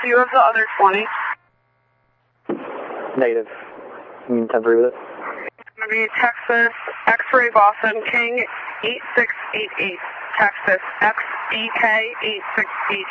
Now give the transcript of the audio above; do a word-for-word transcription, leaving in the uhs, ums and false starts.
Do you have the other twenty? Negative. You mean ten three with it? It's going to be Texas X-Ray Boston King eight six eight eight. Texas X E K eight six eight eight.